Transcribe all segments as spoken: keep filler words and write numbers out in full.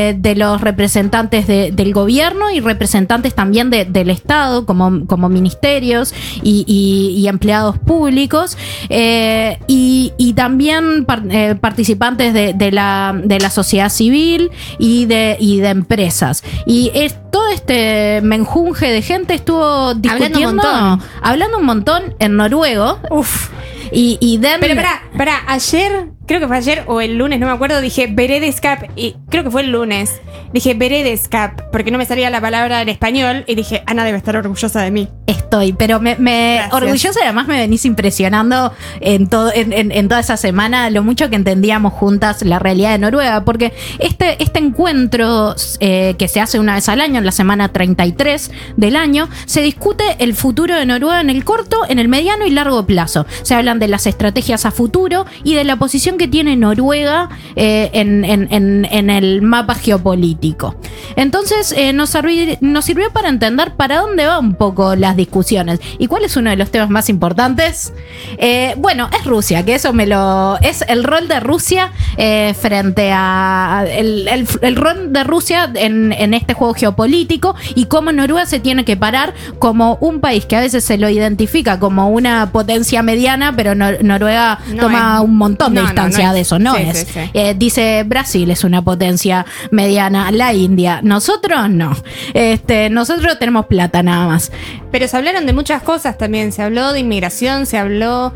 de los representantes de, del gobierno y representantes también de, del Estado, como, como ministerios y, y, y empleados públicos, eh, y, y también par, eh, participantes de, de, la, de la sociedad civil y de, y de empresas. Y es, todo este menjunje de gente estuvo discutiendo, hablando un montón, hablando un montón en noruego. Uf. Y, y Den... Pero pará, pará, ayer, creo que fue ayer o el lunes, no me acuerdo, dije Beredeskap, y creo que fue el lunes, dije Beredeskap, porque no me salía la palabra en español, y dije, Ana debe estar orgullosa de mí. Estoy, pero me, me orgullosa, además me venís impresionando en, todo, en, en, en toda esa semana lo mucho que entendíamos juntas la realidad de Noruega, porque este, este encuentro eh, que se hace una vez al año, en la semana treinta y tres del año, se discute el futuro de Noruega en el corto, en el mediano y largo plazo. Se hablan de las estrategias a futuro y de la posición que tiene Noruega eh, en, en, en, en el mapa geopolítico. Entonces eh, nos, serví, nos sirvió para entender para dónde va un poco las discusiones. ¿Y cuál es uno de los temas más importantes? Eh, bueno, es Rusia, que eso me lo... es el rol de Rusia eh, frente a... el, el, el rol de Rusia en, en este juego geopolítico y cómo Noruega se tiene que parar como un país que a veces se lo identifica como una potencia mediana, pero Nor- Noruega no toma es, un montón de no, distancia no, no de eso, no sí, es. Sí, sí. Eh, dice Brasil es una potencia mediana, la India, nosotros no. Este, nosotros tenemos plata nada más. Pero se hablaron de muchas cosas también, se habló de inmigración, se habló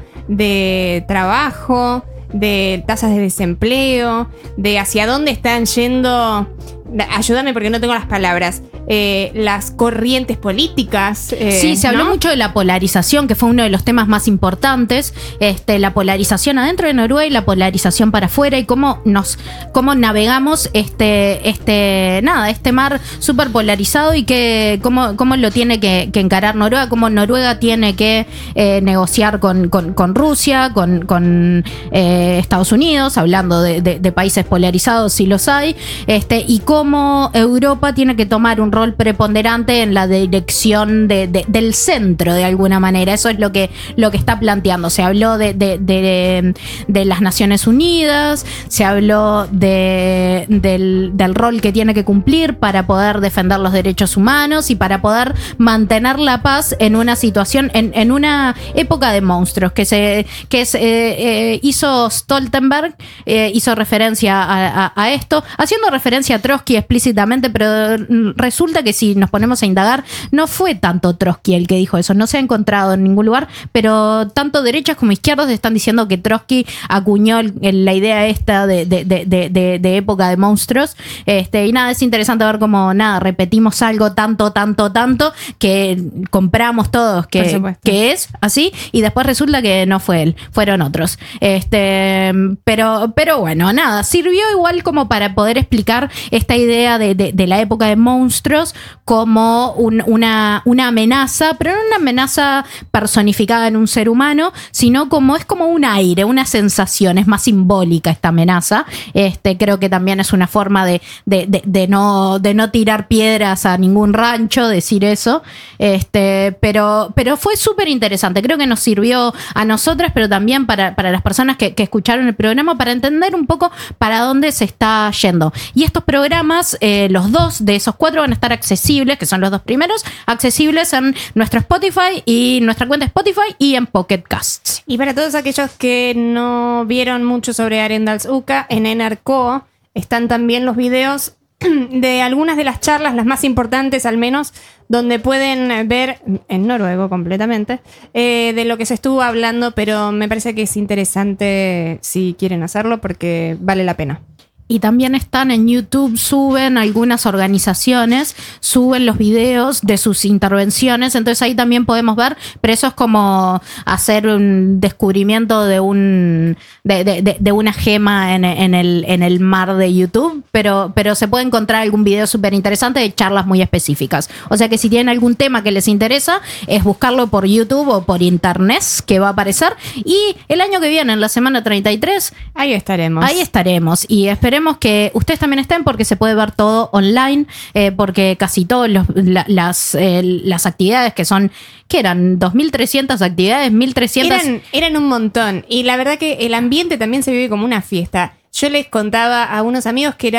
de trabajo, de tasas de desempleo, de hacia dónde están yendo, ayúdame porque no tengo las palabras, eh, las corrientes políticas. Eh, sí, se habló ¿no? mucho de la polarización, que fue uno de los temas más importantes, este, la polarización adentro de Noruega y la polarización para afuera y cómo nos, cómo navegamos este, este, nada, este mar súper polarizado y que cómo, cómo lo tiene que, que encarar Noruega, cómo Noruega tiene que eh, negociar con, con, con Rusia, con, con eh, Estados Unidos, hablando de, de, de países polarizados si los hay, este, y cómo Europa tiene que tomar un rol preponderante en la dirección de, de, del centro de alguna manera. Eso es lo que, lo que está planteando. Se habló de, de, de, de las Naciones Unidas, se habló de, del, del rol que tiene que cumplir para poder defender los derechos humanos y para poder mantener la paz en una situación, en, en una época de monstruos que se que se, eh, eh, hizo Stoltenberg, eh, hizo referencia a, a, a esto, haciendo referencia a Trotsky explícitamente, pero resulta que si nos ponemos a indagar, no fue tanto Trotsky el que dijo eso, no se ha encontrado en ningún lugar, pero tanto derechas como izquierdas están diciendo que Trotsky acuñó el, el, la idea esta de, de, de, de, de, de época de monstruos, este, y nada, es interesante ver cómo, nada, repetimos algo tanto, tanto, tanto, que compramos todos que, que es así, y después resulta que no fue él, fueron otros. Este, pero, pero bueno, nada, sirvió igual como para poder explicar esta idea de, de, de la época de monstruos como un, una, una amenaza, pero no una amenaza personificada en un ser humano, sino como es como un aire, una sensación, es más simbólica esta amenaza. Este, creo que también es una forma de, de, de, de, no, de no tirar piedras a ningún rancho, decir eso. Este, pero, pero fue súper interesante. Creo que nos sirvió a nosotras, pero también para, para las personas que, que escucharon el programa, para entender un poco para dónde se está yendo. Y estos programas, eh, los dos de esos cuatro van a estar accesibles, que son los dos primeros, accesibles en nuestro Spotify y nuestra cuenta Spotify y en Pocket Casts. Y para todos aquellos que no vieron mucho sobre Arendalsuka, en Enarco están también los videos de algunas de las charlas, las más importantes al menos, donde pueden ver, en noruego completamente, eh, de lo que se estuvo hablando, pero me parece que es interesante si quieren hacerlo porque vale la pena. Y también están en YouTube, suben algunas organizaciones, suben los videos de sus intervenciones, entonces ahí también podemos ver, pero eso es como hacer un descubrimiento de un de, de, de, de una gema en, en, el, en el mar de YouTube, pero, pero se puede encontrar algún video súper interesante de charlas muy específicas. O sea que si tienen algún tema que les interesa, es buscarlo por YouTube o por internet, que va a aparecer, y el año que viene, en la semana treinta y tres, ahí estaremos. Ahí estaremos, y esperemos Esperemos que ustedes también estén, porque se puede ver todo online, eh, porque casi todas la, las, eh, las actividades que son, ¿qué eran? ¿dos mil trescientas actividades? ¿mil trescientas? Eran, eran un montón. Y la verdad que el ambiente también se vive como una fiesta. Yo les contaba a unos amigos que era